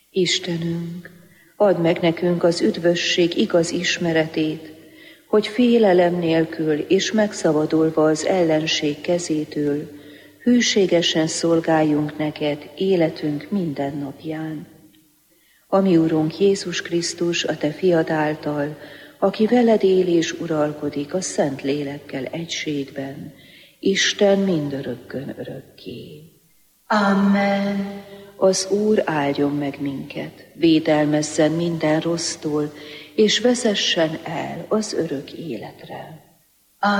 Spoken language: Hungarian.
Istenünk, add meg nekünk az üdvösség igaz ismeretét, hogy félelem nélkül és megszabadulva az ellenség kezétől hűségesen szolgáljunk neked életünk minden napján. A mi Urunk Jézus Krisztus, a te fiad által, aki veled él és uralkodik a Szent Lélekkel egységben, Isten mindörökkön örökké. Amen. Az Úr áldjon meg minket, védelmezzen minden rossztól, és vezessen el az örök életre.